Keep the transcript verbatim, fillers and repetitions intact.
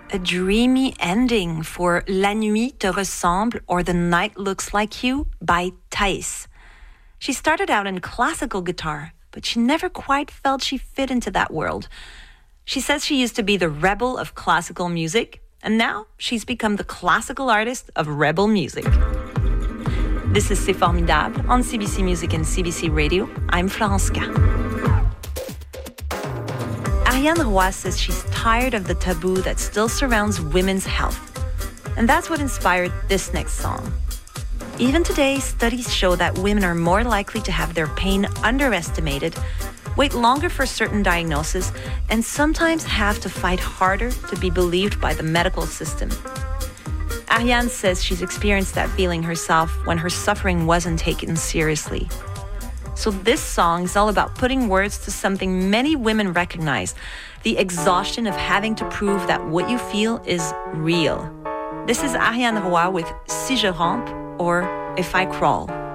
A dreamy ending for La Nuit te ressemble or The Night Looks Like You by Thaïs. She started out in classical guitar, but she never quite felt she fit into that world. She says she used to be the rebel of classical music, and now she's become the classical artist of rebel music. This is C'est Formidable on C B C Music and C B C Radio. I'm Florence K. Ariane Roy says she's tired of the taboo that still surrounds women's health. And that's what inspired this next song. Even today, studies show that women are more likely to have their pain underestimated, wait longer for certain diagnoses, and sometimes have to fight harder to be believed by the medical system. Ariane says she's experienced that feeling herself when her suffering wasn't taken seriously. So this song is all about putting words to something many women recognize, the exhaustion of having to prove that what you feel is real. This is Ariane Roy with Si je rampe or If I crawl.